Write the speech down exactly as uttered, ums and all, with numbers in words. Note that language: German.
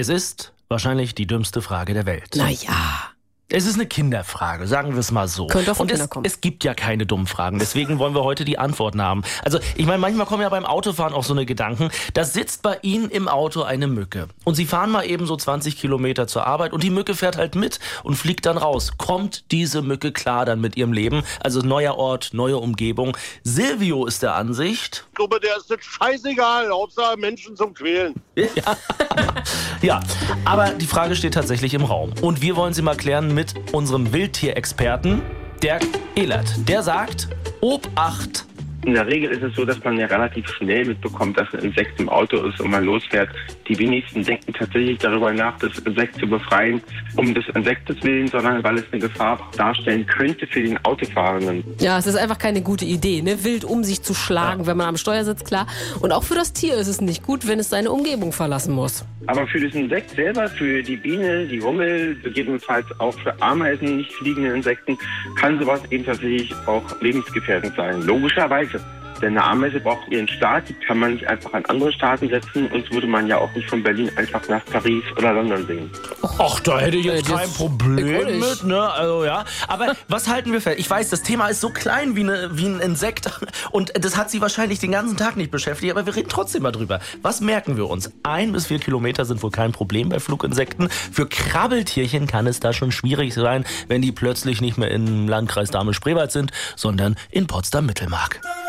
Es ist wahrscheinlich die dümmste Frage der Welt. Na ja. Es ist eine Kinderfrage, sagen wir es mal so. Könnte auch von Und es, Kindern kommen. es gibt ja keine dummen Fragen, deswegen wollen wir heute die Antworten haben. Also ich meine, manchmal kommen ja beim Autofahren auch so eine Gedanken, da sitzt bei Ihnen im Auto eine Mücke und Sie fahren mal eben so zwanzig Kilometer zur Arbeit und die Mücke fährt halt mit und fliegt dann raus. Kommt diese Mücke klar dann mit ihrem Leben? Also neuer Ort, neue Umgebung. Silvio ist der Ansicht... Ich glaube, der ist das scheißegal, Hauptsache Menschen zum Quälen. Ja. Ja, aber die Frage steht tatsächlich im Raum. Und wir wollen sie mal klären mit unserem Wildtierexperten, Dirk Ehlert. Der sagt, Obacht! In der Regel ist es so, dass man ja relativ schnell mitbekommt, dass ein Insekt im Auto ist und man losfährt. Die wenigsten denken tatsächlich darüber nach, das Insekt zu befreien, um des Insektes willen, sondern weil es eine Gefahr darstellen könnte für den Autofahrenden. Ja, es ist einfach keine gute Idee, ne? Wild um sich zu schlagen, wenn man am Steuer sitzt, klar. Und auch für das Tier ist es nicht gut, wenn es seine Umgebung verlassen muss. Aber für das Insekt selber, für die Biene, die Hummel, gegebenenfalls auch für Ameisen, nicht fliegende Insekten, kann sowas eben tatsächlich auch lebensgefährdend sein. Logischerweise. Denn eine Ameise braucht ihren Staat, die kann man nicht einfach an andere Staaten setzen und würde man ja auch nicht von Berlin einfach nach Paris oder London sehen. Ach, da hätte ich jetzt Ja, kein das- Problem ich mit, ne? Also ja. Aber was halten wir fest? Ich weiß, das Thema ist so klein wie, eine, wie ein Insekt und das hat Sie wahrscheinlich den ganzen Tag nicht beschäftigt, aber wir reden trotzdem mal drüber. Was merken wir uns? Ein bis vier Kilometer sind wohl kein Problem bei Fluginsekten. Für Krabbeltierchen kann es da schon schwierig sein, wenn die plötzlich nicht mehr im Landkreis Dahme-Spreewald sind, sondern in Potsdam-Mittelmark.